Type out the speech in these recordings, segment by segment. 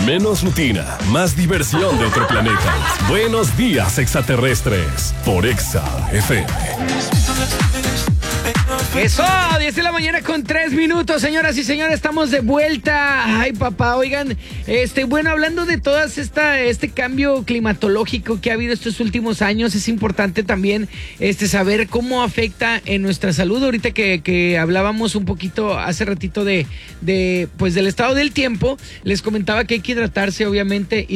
Menos rutina, más diversión de otro planeta. Buenos días, extraterrestres, por Exa FM. Eso, 10 de la mañana con 3 minutos, señoras y señores, estamos de vuelta. Ay, papá, oigan, bueno, hablando de todas este cambio climatológico que ha habido estos últimos años, es importante también saber cómo afecta en nuestra salud. Ahorita que hablábamos un poquito hace ratito del estado del tiempo, les comentaba que hay que hidratarse, obviamente,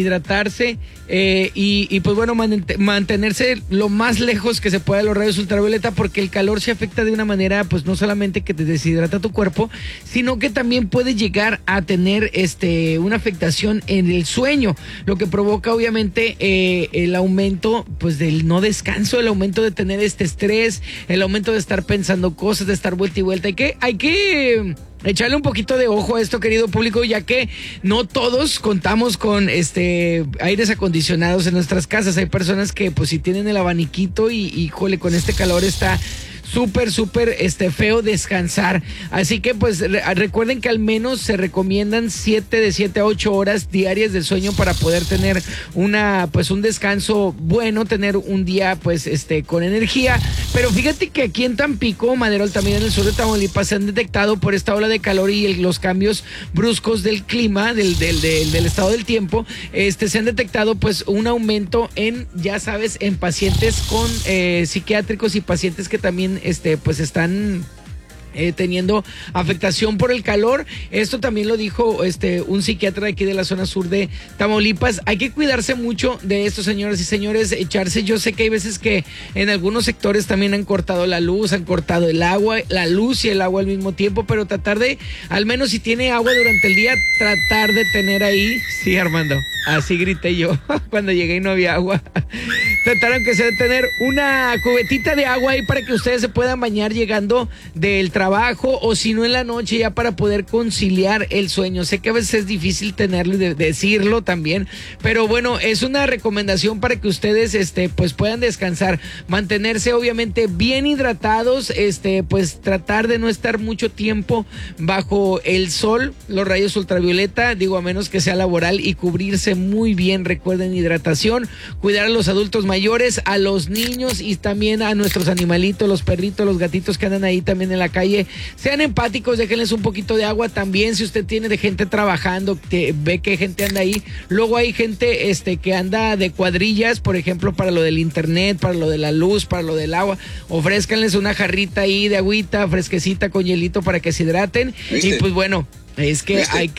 y pues bueno, mantenerse lo más lejos que se pueda de los rayos ultravioleta, porque el calor se afecta de una manera, pues no solamente que te deshidrata tu cuerpo, sino que también puede llegar a tener una afectación en el sueño, lo que provoca obviamente el aumento pues del no descanso, el aumento de tener estrés, el aumento de estar pensando cosas, de estar vuelta y vuelta. Hay que echarle un poquito de ojo a esto, querido público, ya que no todos contamos con aires acondicionados en nuestras casas. Hay personas que pues si tienen el abaniquito y híjole, con este calor está súper feo descansar. Así que pues recuerden que al menos se recomiendan de 7 a 8 horas diarias de sueño para poder tener un descanso bueno, tener un día pues con energía. Pero fíjate que aquí en Tampico, Maderol, también en el sur de Tamaulipas, se han detectado por esta ola de calor y los cambios bruscos del clima, del estado del tiempo, se han detectado pues un aumento ya sabes, en pacientes con psiquiátricos y pacientes que también pues están teniendo afectación por el calor. Esto también lo dijo un psiquiatra de aquí de la zona sur de Tamaulipas. Hay que cuidarse mucho de esto, señoras y señores, yo sé que hay veces que en algunos sectores también han cortado la luz, han cortado el agua, la luz y el agua al mismo tiempo, pero tratar de, al menos si tiene agua durante el día, tratar de tener ahí, sí, Armando, así grité yo cuando llegué y no había agua. Tratar aunque sea de tener una cubetita de agua ahí para que ustedes se puedan bañar llegando del trabajo, o si no en la noche, ya para poder conciliar el sueño. Sé que a veces es difícil tenerlo y decirlo también, pero bueno, es una recomendación para que ustedes pues puedan descansar, mantenerse obviamente bien hidratados, pues tratar de no estar mucho tiempo bajo el sol, los rayos ultravioleta, digo, a menos que sea laboral, y cubrirse muy bien. Recuerden, hidratación, cuidar a los adultos mayores, a los niños y también a nuestros animalitos, los perritos, los gatitos que andan ahí también en la calle. Sean empáticos, déjenles un poquito de agua también. Si usted tiene de gente trabajando, ve que gente anda ahí. Luego hay gente que anda de cuadrillas, por ejemplo, para lo del internet, para lo de la luz, para lo del agua. Ofrézcanles una jarrita ahí de agüita fresquecita con hielito para que se hidraten. ¿Viste? Y pues bueno, es que hay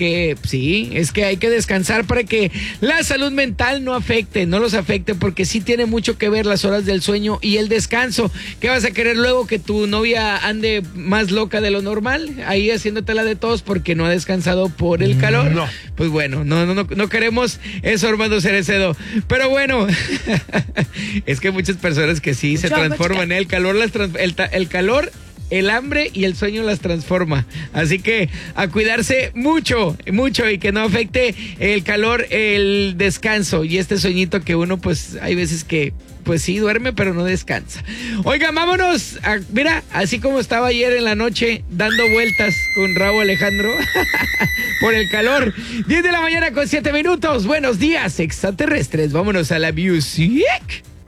que descansar para que la salud mental no los afecte, porque sí tiene mucho que ver las horas del sueño y el descanso. ¿Qué vas a querer luego? ¿Que tu novia ande más loca de lo normal, ahí haciéndotela de todos porque no ha descansado por el calor? No. Pues bueno, no queremos eso, Armando Cerecedo. Pero bueno, es que muchas personas que sí se transforman, el calor el hambre y el sueño las transforma. Así que a cuidarse mucho y que no afecte el calor, el descanso y sueñito que uno pues hay veces que pues sí duerme pero no descansa. Oigan, vámonos. Mira, así como estaba ayer en la noche dando vueltas con Raúl Alejandro por el calor. 10 de la mañana con 7 minutos. Buenos días, extraterrestres. Vámonos a la music.